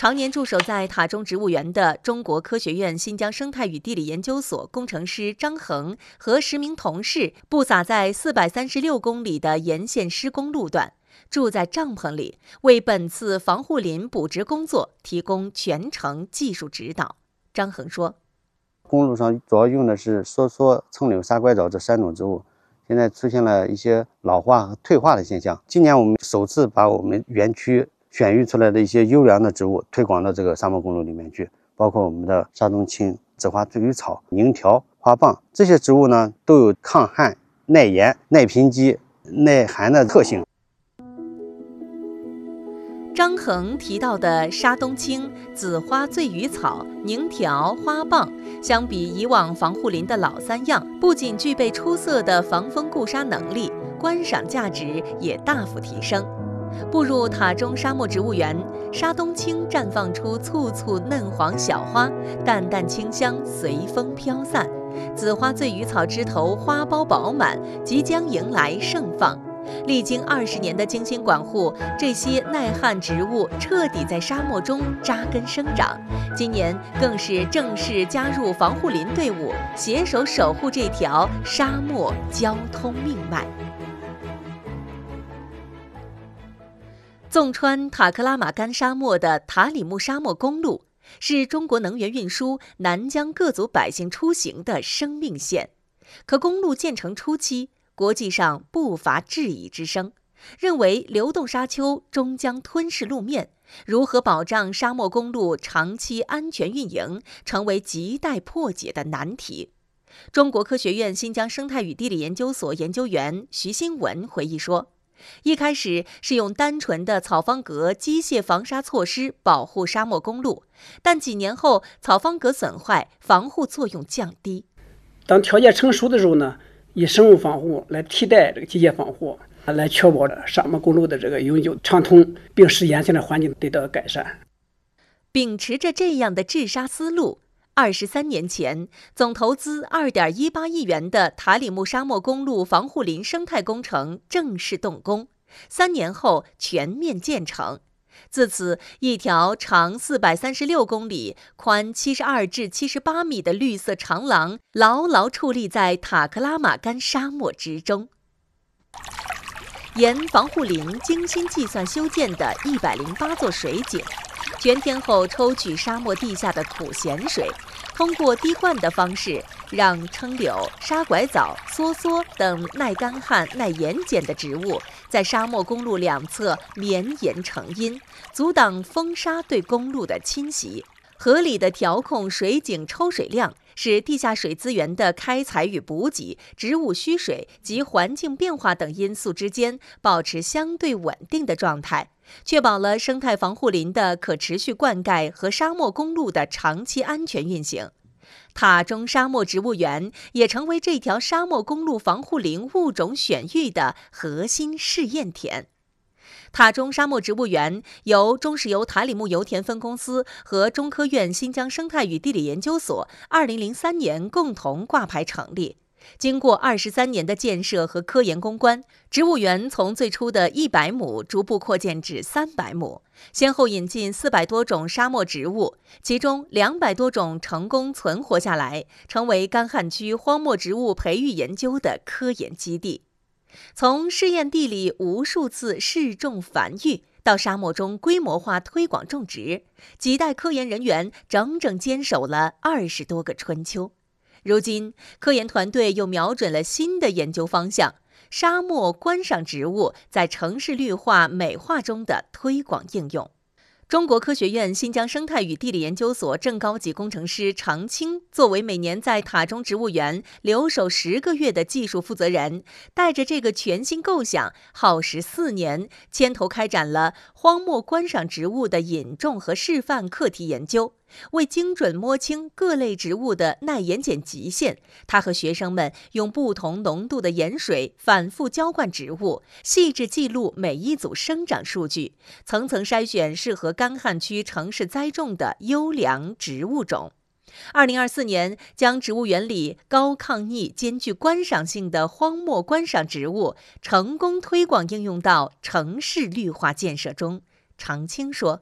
常年驻守在塔中植物园的中国科学院新疆生态与地理研究所工程师张恒和10名同事布撒在436公里的沿线施工路段，住在帐篷里，为本次防护林补植工作提供全程技术指导。张恒说， 公路上主要用的是梭梭、蹭柳、沙拐枣这3种植物，现在出现了一些老化和退化的现象。今年我们首次把我们园区选育出来的一些优良的植物推广到这个沙漠公路里面去，包括我们的沙冬青、紫花醉鱼草、宁条、花蚌，这些植物呢都有抗旱、耐盐、耐贫瘠、耐寒的特性。 张恒提到的沙冬青、紫花醉鱼草、宁条、花蚌，相比以往防护林的老3样，不仅具备出色的防风固沙能力，观赏价值也大幅提升。步入塔中沙漠植物园，沙冬青绽放出簇簇嫩黄小花，淡淡清香随风飘散；紫花醉鱼草枝头花苞饱满，即将迎来盛放。历经20年的精心管护，这些耐旱植物彻底在沙漠中扎根生长。今年更是正式加入防护林队伍，携手守护这条沙漠交通命脉。纵穿塔克拉玛干沙漠的塔里木沙漠公路，是中国能源运输南疆各族百姓出行的生命线。可公路建成初期，国际上不乏质疑之声，认为流动沙丘终将吞噬路面，如何保障沙漠公路长期安全运营，成为亟待破解的难题。中国科学院新疆生态与地理研究所研究员徐新文回忆说，一开始是用单纯的草方格机械防沙措施保护沙漠公路，但几年后草方格损坏，防护作用降低。 当条件成熟的时候呢，以生物防护来替代这个机械防护，来确保沙漠公路的这个永久畅通，并使沿线的环境得到改善。 秉持着这样的治沙思路，23年前，总投资2.18亿元的塔里木沙漠公路防护林生态工程正式动工，3年后全面建成。自此，一条长436公里、宽72至78米的绿色长廊牢牢矗立在塔克拉玛干沙漠之中。沿防护林精心计算修建的108座水井，全天候抽取沙漠地下的苦咸水，通过滴灌的方式，让撑柳、沙拐枣、梭梭等耐干旱、耐盐碱的植物在沙漠公路两侧绵延成荫，阻挡风沙对公路的侵袭。合理的调控水井抽水量，使地下水资源的开采与补给、植物需水及环境变化等因素之间保持相对稳定的状态，确保了生态防护林的可持续灌溉和沙漠公路的长期安全运行。塔中沙漠植物园也成为这条沙漠公路防护林物种选育的核心试验田。塔中沙漠植物园由中石油塔里木油田分公司和中科院新疆生态与地理研究所2003年共同挂牌成立。经过23年的建设和科研攻关，植物园从最初的100亩逐步扩建至300亩，先后引进400多种沙漠植物，其中200多种成功存活下来，成为干旱区荒漠植物培育研究的科研基地。从试验地里无数次试种繁育，到沙漠中规模化推广种植，几代科研人员整整坚守了20多个春秋。如今，科研团队又瞄准了新的研究方向——沙漠观赏植物在城市绿化美化中的推广应用。中国科学院新疆生态与地理研究所正高级工程师常青作为每年在塔中植物园留守10个月的技术负责人，带着这个全新构想，耗时4年，牵头开展了荒漠观赏植物的引种和示范课题研究。为精准摸清各类植物的耐盐碱极限，他和学生们用不同浓度的盐水反复浇灌植物，细致记录每一组生长数据，层层筛选适合干旱区城市栽种的优良植物种。2024年，将植物园里高抗逆兼具观赏性的荒漠观赏植物成功推广应用到城市绿化建设中。常青说，